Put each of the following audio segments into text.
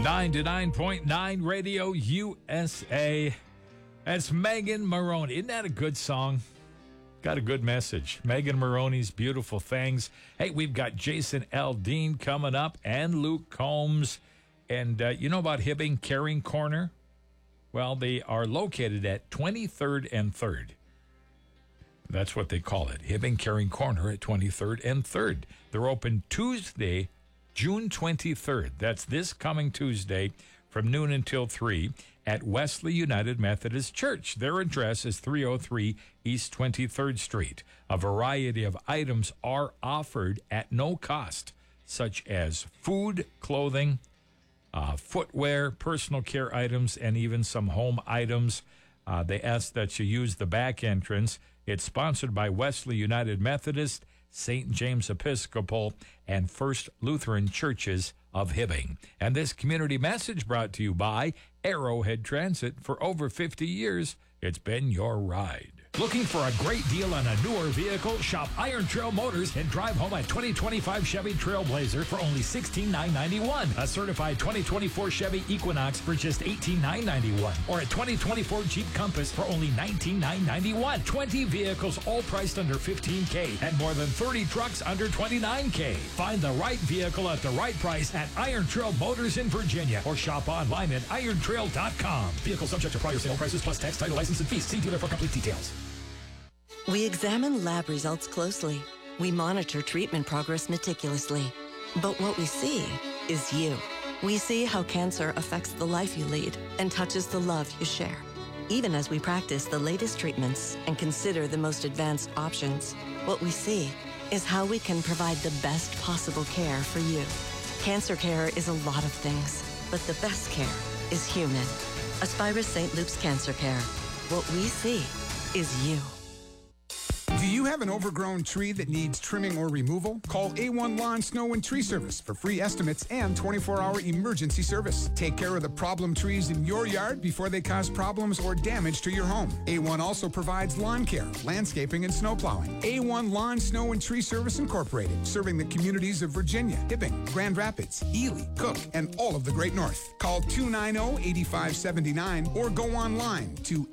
99.9 Radio USA. That's Megan Moroney. Isn't that a good song? Got a good message. Megan Moroney's Beautiful Things. Hey, we've got Jason Aldean coming up and Luke Combs. And you know about Hibbing Caring Corner? Well, they are located at 23rd and 3rd. That's what they call it. Hibbing Caring Corner at 23rd and 3rd. They're open Tuesday, June 23rd. That's this coming Tuesday from noon until 3 at Wesley United Methodist Church. Their address is 303 East 23rd Street. A variety of items are offered at no cost, such as food, clothing, footwear, personal care items, and even some home items. They ask that you use the back entrance. It's sponsored by Wesley United Methodist, St. James Episcopal, and First Lutheran Churches of Hibbing. And this community message brought to you by Arrowhead Transit. For over 50 years, it's been your ride. Looking for a great deal on a newer vehicle? Shop Iron Trail Motors and drive home a 2025 Chevy Trailblazer for only $16,991. A certified 2024 Chevy Equinox for just $18,991. Or a 2024 Jeep Compass for only $19,991. 20 vehicles all priced under $15K and more than 30 trucks under $29K. Find the right vehicle at the right price at Iron Trail Motors in Virginia or shop online at irontrail.com. Vehicle subject to prior sale prices plus tax, title, license, and fees. See dealer for complete details. We examine lab results closely. We monitor treatment progress meticulously. But what we see is you. We see how cancer affects the life you lead and touches the love you share. Even as we practice the latest treatments and consider the most advanced options, what we see is how we can provide the best possible care for you. Cancer care is a lot of things, but the best care is human. Aspirus St. Luke's Cancer Care. What we see is you. Do you have an overgrown tree that needs trimming or removal? Call A1 Lawn, Snow, and Tree Service for free estimates and 24-hour emergency service. Take care of the problem trees in your yard before they cause problems or damage to your home. A1 also provides lawn care, landscaping, and snow plowing. A1 Lawn, Snow, and Tree Service Incorporated, serving the communities of Virginia, Hibbing, Grand Rapids, Ely, Cook, and all of the Great North. Call 290-8579 or go online to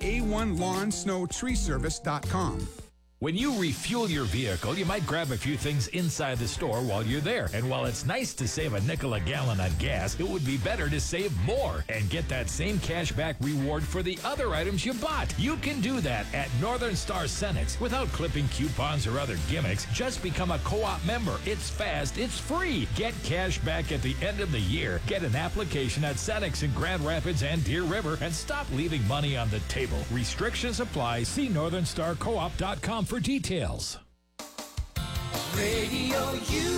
a1lawnsnowtreeservice.com. When you refuel your vehicle, you might grab a few things inside the store while you're there. And while it's nice to save a nickel a gallon on gas, it would be better to save more and get that same cash back reward for the other items you bought. You can do that at Northern Star Cenex without clipping coupons or other gimmicks. Just become a co-op member. It's fast. It's free. Get cash back at the end of the year. Get an application at Cenex in Grand Rapids and Deer River and stop leaving money on the table. Restrictions apply. See northernstarcoop.com for details. Radio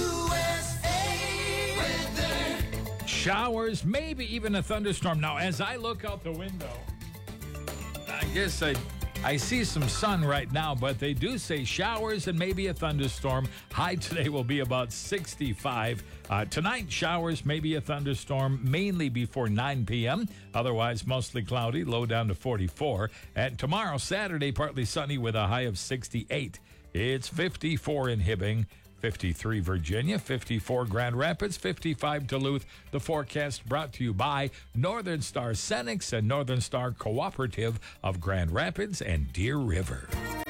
USA weather. Showers, maybe even a thunderstorm. Now, as I look out the window, I guess I see some sun right now, but they do say showers and maybe a thunderstorm. High today will be about 65. Tonight, showers, maybe a thunderstorm, mainly before 9 p.m. Otherwise, mostly cloudy, low down to 44. And tomorrow, Saturday, partly sunny with a high of 68. It's 54 in Hibbing, 53 Virginia, 54 Grand Rapids, 55 Duluth. The forecast brought to you by Northern Star Cenex and Northern Star Cooperative of Grand Rapids and Deer River.